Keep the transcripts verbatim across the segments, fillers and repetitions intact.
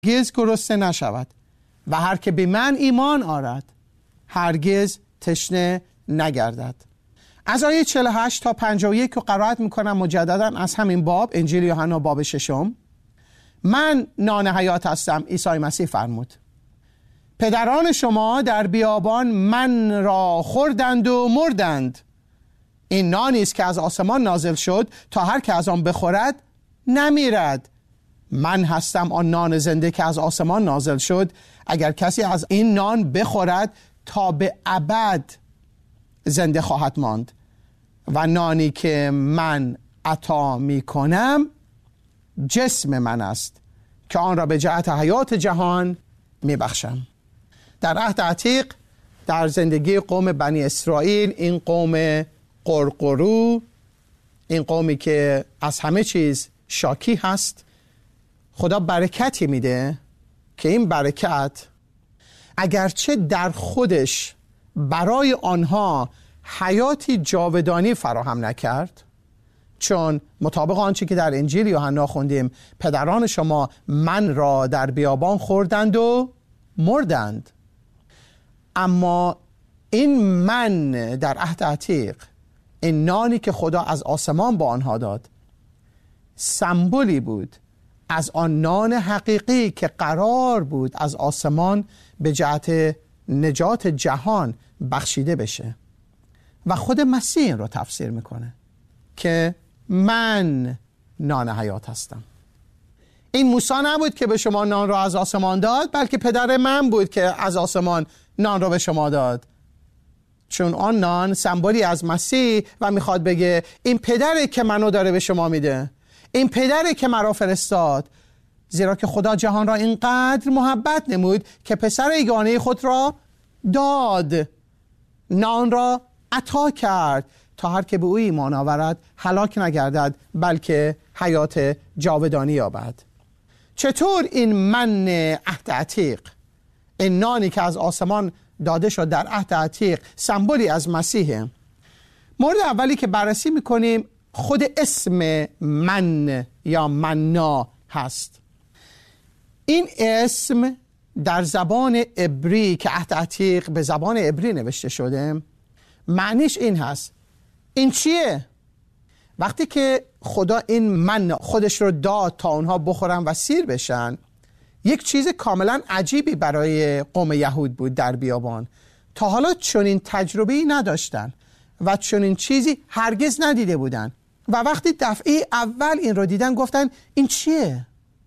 هرگز گرسنه نشود و هر که به من ایمان آرد هرگز تشنه نگردد. از آیه چهل و هشت تا پنجاه و یک رو قرائت میکنم مجددا از همین باب، انجیل یوحنا باب ششم. من نان حیات هستم، عیسی مسیح فرمود. پدران شما در بیابان من را خوردند و مردند. این نانی است که از آسمان نازل شد تا هر که از آن بخورد نمیرد. من هستم آن نان زنده که از آسمان نازل شد. اگر کسی از این نان بخورد تا به ابد زنده خواهد ماند و نانی که من عطا می کنم جسم من است که آن را به جهت حیات جهان می بخشم. در عهد عتیق در زندگی قوم بنی اسرائیل، این قوم قرقرو، این قومی که از همه چیز شاکی هست، خدا برکتی میده که این برکت اگرچه در خودش برای آنها حیاتی جاودانی فراهم نکرد، چون مطابق آنچه که در انجیل یوحنا خوندیم پدران شما من را در بیابان خوردند و مردند، اما این من در عهد عتیق، این نانی که خدا از آسمان با آنها داد، سمبولی بود از آن نان حقیقی که قرار بود از آسمان به جهت نجات جهان بخشیده بشه. و خود مسیح رو تفسیر میکنه که من نان حیات هستم. این موسی نبود که به شما نان را از آسمان داد، بلکه پدر من بود که از آسمان نان را به شما داد، چون آن نان سمبولی از مسیح و میخواد بگه این پدره که منو داره به شما میده، این پدره که مرا فرستاد، زیرا که خدا جهان را اینقدر محبت نمود که پسر یگانه خود را داد، نان را عطا کرد تا هر که به او ایمان آورد هلاک نگردد بلکه حیات جاودانی یابد. چطور این من عهد عتیق، این نانی که از آسمان داده شد در عهد عتیق، سمبولی از مسیحه؟ مورد اولی که بررسی میکنیم خود اسم من یا منا هست. این اسم در زبان عبری که عهد عتیق به زبان عبری نوشته شده، معنیش این هست: این چیه؟ وقتی که خدا این من خودش رو داد تا اونها بخورن و سیر بشن، یک چیز کاملا عجیبی برای قوم یهود بود در بیابان. تا حالا چنین تجربه‌ای نداشتن و چنین چیزی هرگز ندیده بودن و وقتی دفعه اول این رو دیدن گفتن این چیه؟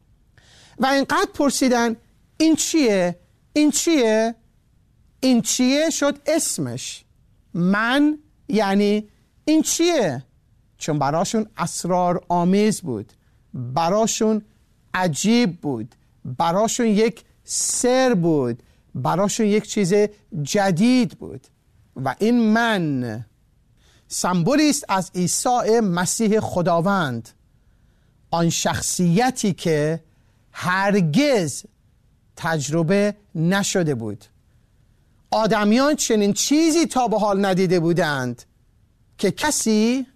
و اینقدر پرسیدن این چیه؟ این چیه؟ این چیه شد اسمش. من یعنی این چیه؟ چون براشون اسرار آمیز بود، براشون عجیب بود، براشون یک سر بود، براشون یک چیز جدید بود. و این من سمبولی است از عیسی مسیح خداوند، آن شخصیتی که هرگز تجربه نشده بود. آدمیان چنین چیزی تا به حال ندیده بودند که کسی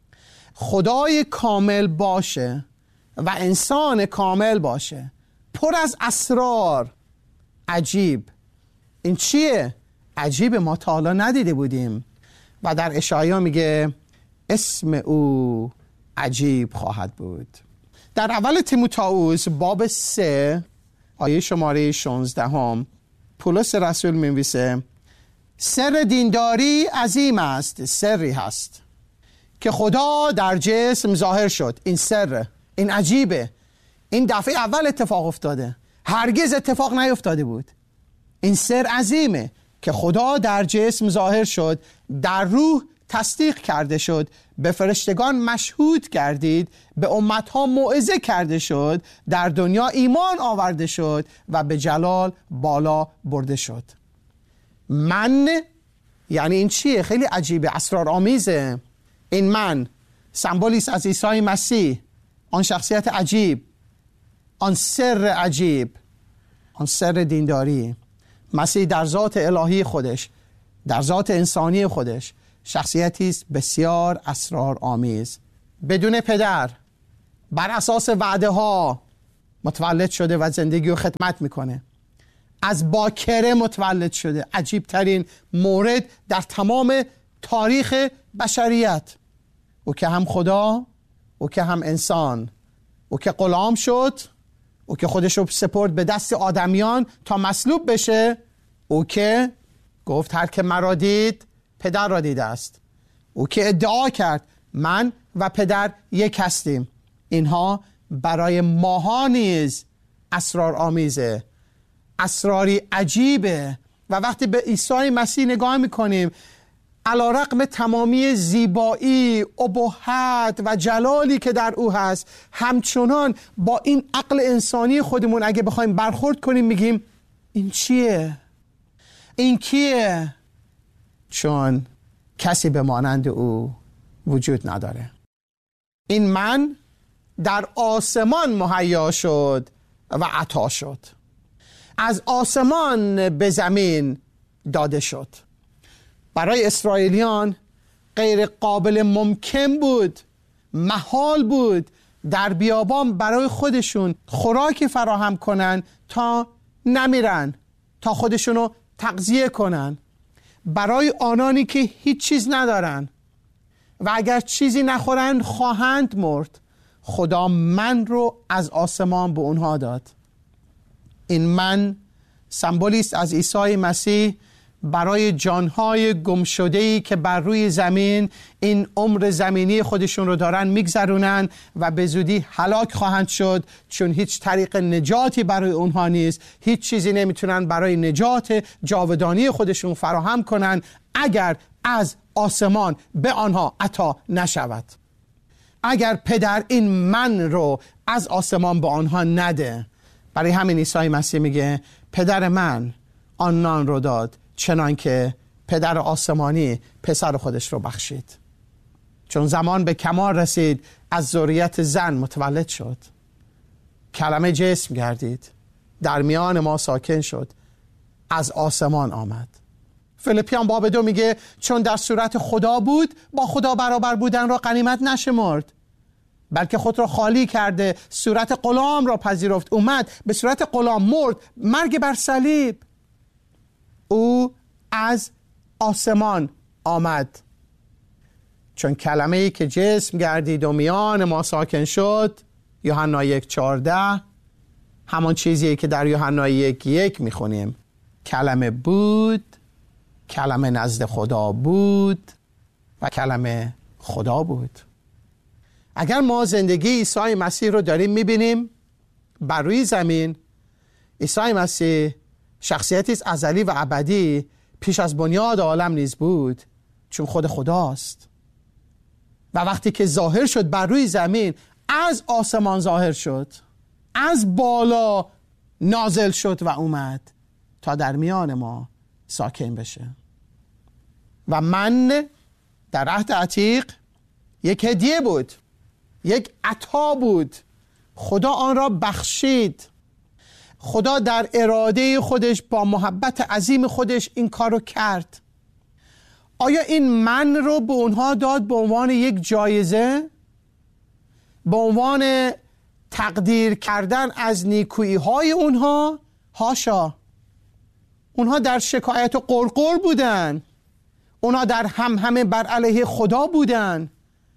خدای کامل باشه و انسان کامل باشه، پر از اسرار. عجیب. این چیه؟ عجیب، ما تا حالا ندیده بودیم. و در اشعیا میگه اسم او عجیب خواهد بود. در اول تیموتائوس باب سه آیه شماره شانزده هم پولس رسول می‌نویسه سر دینداری عظیم است، سری هست که خدا در جسم ظاهر شد. این سر، این عجیبه، این دفعه اول اتفاق افتاده، هرگز اتفاق نیفتاده بود. این سر عظیمه که خدا در جسم ظاهر شد، در روح تصدیق کرده شد، به فرشتگان مشهود گردید، به امتها موعظه کرده شد، در دنیا ایمان آورده شد و به جلال بالا برده شد. من یعنی این چیه؟ خیلی عجیبه، اسرارآمیزه. این من سمبولی است از عیسی مسیح، آن شخصیت عجیب، آن سر عجیب، آن سر دینداری. مسیح در ذات الهی خودش، در ذات انسانی خودش شخصیتی است بسیار اسرارآمیز، بدون پدر، بر اساس وعده ها، متولد شده و زندگی رو خدمت میکنه. از باکره متولد شده، عجیب ترین مورد در تمام تاریخ بشریت. او که هم خدا، او که هم انسان، او که غلام شد، او که خودش رو سپرد به دست آدمیان تا مصلوب بشه، او که گفت هر که مرا دید پدر را دیده است، او که ادعا کرد من و پدر یک هستیم. اینها برای ماها نیز اسرار آمیزه، اسراری عجیبه. و وقتی به عیسی مسیح نگاه میکنیم، علیرغم تمامی زیبایی، ابهت و جلالی که در او هست، همچنان با این عقل انسانی خودمون اگه بخوایم برخورد کنیم میگیم این چیه؟ این کیه؟ چون کسی به مانند او وجود نداره. این من در آسمان مهیا شد و عطا شد، از آسمان به زمین داده شد. برای اسرائیلیان غیر قابل ممکن بود، محال بود در بیابان برای خودشون خوراکی فراهم کنن تا نمیرن، تا خودشونو تغذیه کنن. برای آنانی که هیچ چیز ندارن و اگر چیزی نخورن خواهند مرد، خدا من رو از آسمان به اونها داد. این من سمبولی است از عیسی مسیح برای جانهای گمشده‌ای که بر روی زمین این عمر زمینی خودشون رو دارن میگذرونن و به زودی هلاک خواهند شد، چون هیچ طریق نجاتی برای اونها نیست. هیچ چیزی نمیتونن برای نجات جاودانی خودشون فراهم کنن اگر از آسمان به آنها عطا نشود، اگر پدر این من رو از آسمان به آنها نده. برای همین عیسی مسیح میگه پدر من آن نان رو داد چنان که پدر آسمانی پسر خودش رو بخشید. چون زمان به کمال رسید، از ذریت زن متولد شد، کلمه جسم گردید، در میان ما ساکن شد، از آسمان آمد. فیلیپیان باب دو میگه چون در صورت خدا بود، با خدا برابر بودن را غنیمت نشمرد، بلکه خود را خالی کرده، صورت غلام را پذیرفت، اومد به صورت غلام، مرد، مرگ بر صلیب. او از آسمان آمد، چون کلمه ای که جسم گردید و میان ما ساکن شد، یوحنا یک چهارده، همان چیزیه که در یوحنا یک یک میخونیم. کلمه بود، کلمه نزد خدا بود و کلمه خدا بود. اگر ما زندگی عیسی مسیح رو داریم میبینیم بر روی زمین، عیسی مسیح شخصیتی است ازلی و ابدی، پیش از بنیاد عالم نیز بود، چون خود خداست. و وقتی که ظاهر شد بر روی زمین، از آسمان ظاهر شد، از بالا نازل شد و اومد تا در میان ما ساکن بشه. و من در عهد عتیق یک هدیه بود، یک عطا بود. خدا آن را بخشید. خدا در اراده خودش با محبت عظیم خودش این کار رو کرد. آیا این من رو به اونها داد به عنوان یک جایزه؟ به عنوان تقدیر کردن از نیکویی های اونها؟ هاشا. اونها در شکایت و قرقر بودن، اونها در هم همه بر علیه خدا بودن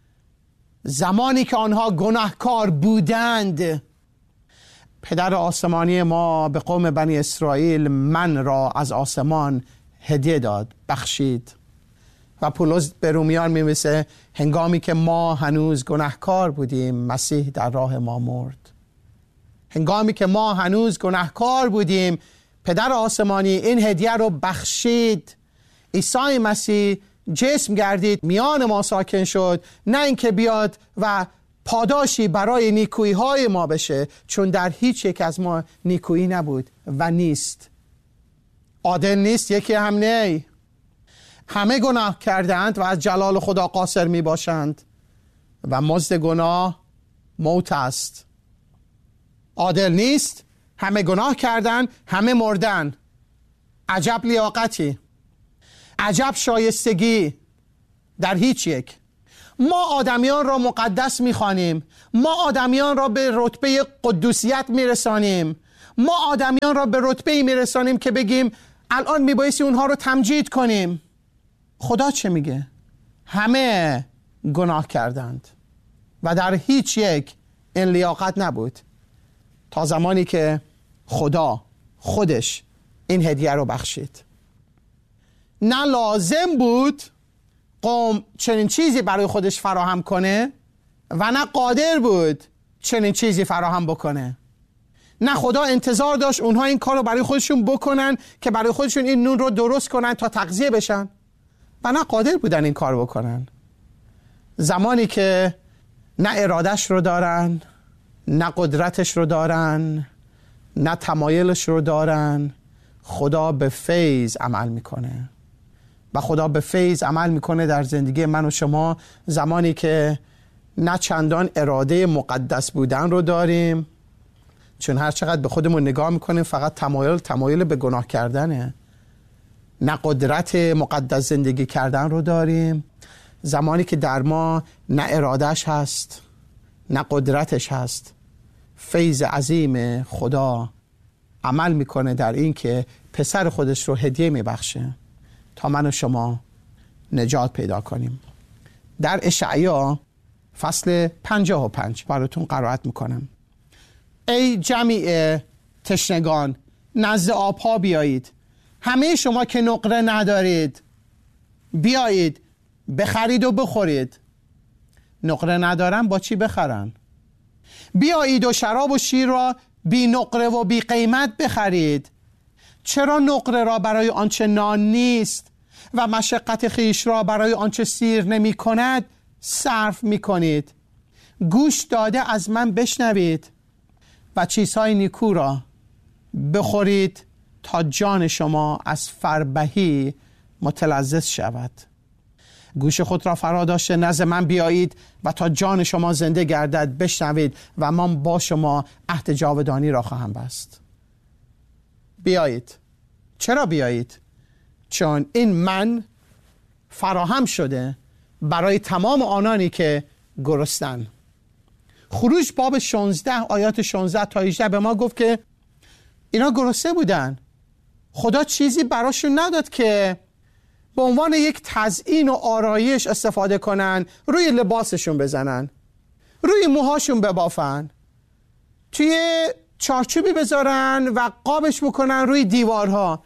زمانی که آنها گناهکار بودند. پدر آسمانی ما به قوم بنی اسرائیل من را از آسمان هدیه داد، بخشید. و پولس به رومیان می‌نویسه هنگامی که ما هنوز گناهکار بودیم، مسیح در راه ما مرد. هنگامی که ما هنوز گناهکار بودیم، پدر آسمانی این هدیه رو بخشید. عیسی مسیح جسم گردید، میان ما ساکن شد، نه اینکه بیاد و پاداشی برای نیکویی های ما بشه، چون در هیچ یک از ما نیکویی نبود و نیست. عادل نیست، یکی هم نه. همه گناه کردند و از جلال خدا قاصر می باشند و مزد گناه موت است. عادل نیست، همه گناه کردند، همه مردن. عجب لیاقتی، عجب شایستگی در هیچ یک. ما آدمیان را مقدس می‌خوانیم، ما آدمیان را به رتبه قدوسیت میرسانیم، ما آدمیان را به رتبه‌ای میرسانیم که بگیم الان میبایستی اونها رو تمجید کنیم. خدا چه میگه؟ همه گناه کردند و در هیچ یک این لیاقت نبود تا زمانی که خدا خودش این هدیه رو بخشید. نه لازم بود قوم چنین چیزی برای خودش فراهم کنه و نه قادر بود چنین چیزی فراهم بکنه. نه خدا انتظار داشت اونها این کار رو برای خودشون بکنن که برای خودشون این نون رو درست کنن تا تغذیه بشن و نه قادر بودن این کار بکنن. زمانی که نه ارادش رو دارن، نه قدرتش رو دارن، نه تمایلش رو دارن، خدا به فیض عمل میکنه و خدا به فیض عمل میکنه در زندگی من و شما زمانی که نه چندان اراده مقدس بودن رو داریم، چون هر چقدر به خودمون نگاه میکنیم فقط تمایل تمایل به گناه کردنه، نه قدرت مقدس زندگی کردن رو داریم، زمانی که در ما نه ارادش هست نه قدرتش هست. فیض عظیم خدا عمل میکنه در این که پسر خودش رو هدیه میبخشه تا من و شما نجات پیدا کنیم. در اشعیا فصل پنجاه و پنج براتون قرائت میکنم. ای جمیع تشنگان نزد آبها بیایید، همه شما که نقره ندارید بیایید بخرید و بخورید. نقره ندارن با چی بخرن؟ بیایید و شراب و شیر را بی نقره و بی قیمت بخرید. چرا نقره را برای آنچه نان نیست و مشقت خیش را برای آنچه سیر نمی کند صرف می کنید؟ گوش داده از من بشنوید و چیزهای نیکو را بخورید تا جان شما از فربهی متلذذ شود. گوش خود را فرا داشته نزد من بیایید و تا جان شما زنده گردد بشنوید و من با شما عهد جاودانی را خواهم بست. بیایید. چرا بیایید؟ چون این من فراهم شده برای تمام آنانی که گرسنن. خروج باب شانزده آیات شانزده تا هجده به ما گفت که اینا گرسنه بودن. خدا چیزی براشون نداد که به عنوان یک تزیین و آرایش استفاده کنن، روی لباسشون بزنن، روی موهاشون ببافن، توی چارچوبی بذارن و قابش بکنن روی دیوارها.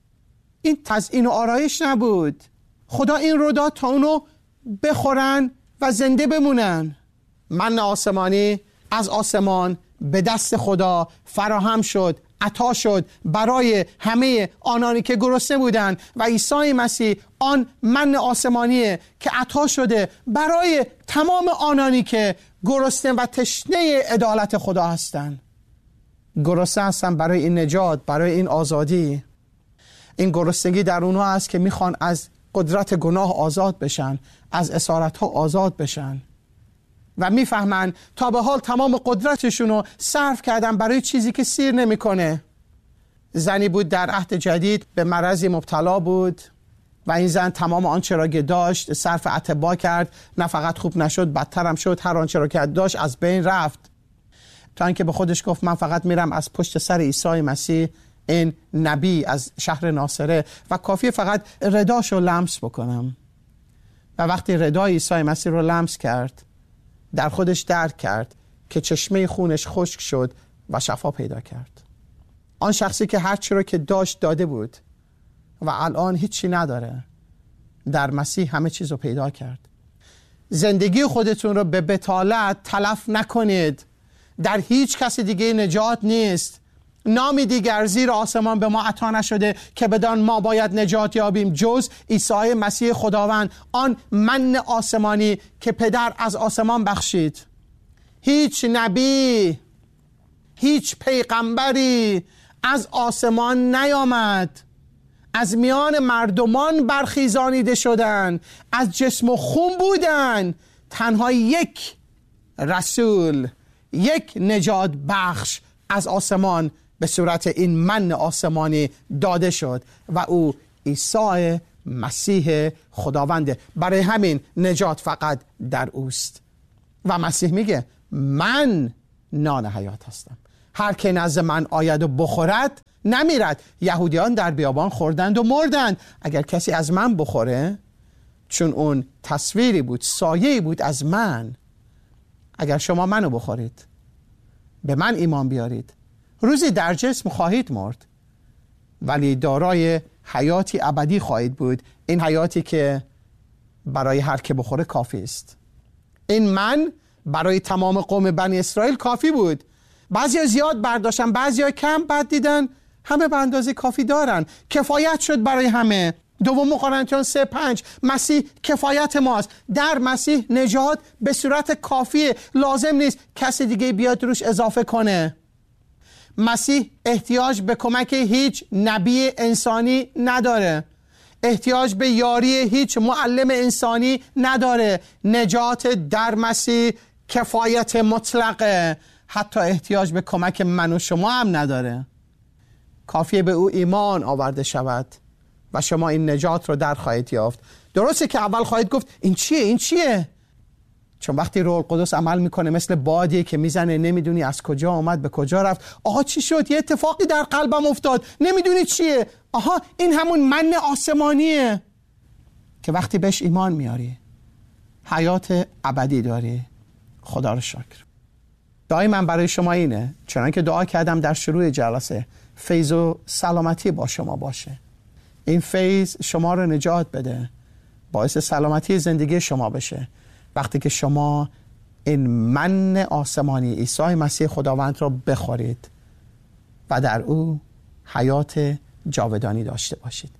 این تزیین و آرایش نبود. خدا این رو داد تا اونو بخورن و زنده بمونن. من آسمانی از آسمان به دست خدا فراهم شد، عطا شد برای همه آنانی که گرسنه بودند و عیسی مسیح آن من آسمانیه که عطا شده برای تمام آنانی که گرسنه و تشنه عدالت خدا هستند. گرسنه هستن برای این نجات، برای این آزادی. این گرسنگی در اونها هست که میخوان از قدرت گناه آزاد بشن، از اسارت ها آزاد بشن و میفهمن تا به حال تمام قدرتشون رو صرف کردن برای چیزی که سیر نمیکنه. زنی بود در عهد جدید به مرضی مبتلا بود و این زن تمام آنچه را که داشت صرف اتباع کرد، نه فقط خوب نشد بدتر هم شد، هر آنچه را که داشت از بین رفت، تا اینکه به خودش گفت من فقط میرم از پشت سر عیسی مسیح این نبی از شهر ناصره و کافیه فقط رداش رو لمس بکنم. و وقتی ردای عیسی مسیح رو لمس کرد در خودش درک کرد که چشمه خونش خشک شد و شفا پیدا کرد. آن شخصی که هر چی رو که داشت داده بود و الان هیچی نداره، در مسیح همه چیز رو پیدا کرد. زندگی خودتون رو به بطالت تلف نکنید. در هیچ کس دیگه نجات نیست. نامی دیگر زیر آسمان به ما عطا نشده که بدان ما باید نجات یابیم جز عیسی مسیح خداوند، آن من آسمانی که پدر از آسمان بخشید. هیچ نبی، هیچ پیغمبری از آسمان نیامد، از میان مردمان برخیزانیده شدن، از جسم و خون بودن. تنها یک رسول، یک نجات بخش از آسمان به صورت این من آسمانی داده شد و او عیسی مسیح خداونده. برای همین نجات فقط در اوست. و مسیح میگه من نان حیات هستم، هر که نزد من آید و بخورد نمیرد. یهودیان در بیابان خوردند و مردند. اگر کسی از من بخوره، چون اون تصویری بود، سایه‌ای بود از من، اگر شما منو بخورید، به من ایمان بیارید، روزی در جسم خواهید مرد ولی دارای حیاتی ابدی خواهید بود. این حیاتی که برای هر که بخوره کافی است. این من برای تمام قوم بنی اسرائیل کافی بود. بعضیا زیاد برداشتن، بعضیا کم، بعد دیدن همه به اندازه کافی دارن، کفایت شد برای همه. دوم قرنتیان سه پنج، مسیح کفایت ماست. در مسیح نجات به صورت کافیه، لازم نیست کسی دیگه بیاد روش اضافه کنه. مسیح احتیاج به کمک هیچ نبی انسانی نداره، احتیاج به یاری هیچ معلم انسانی نداره. نجات در مسیح کفایت مطلقه، حتی احتیاج به کمک من و شما هم نداره. کافیه به او ایمان آورده شود و شما این نجات رو در خواهید یافت. درسته که اول خواهید گفت این چیه این چیه، چون وقتی روح القدس عمل میکنه مثل بادی که میزنه، نمیدونی از کجا آمد به کجا رفت. آها چی شد؟ یه اتفاقی در قلبم افتاد، نمیدونی چیه. آها این همون من آسمانیه که وقتی بهش ایمان میاری حیات ابدی داری. خدا رو شکر. دعای من برای شما اینه، چنانکه دعا کردم در شروع جلسه، فیض و سلامتی با شما باشه. این فیض شما رو نجات بده، باعث سلامتی زندگی شما بشه وقتی که شما این من آسمانی عیسی مسیح خداوند را بخورید و در او حیات جاودانی داشته باشید.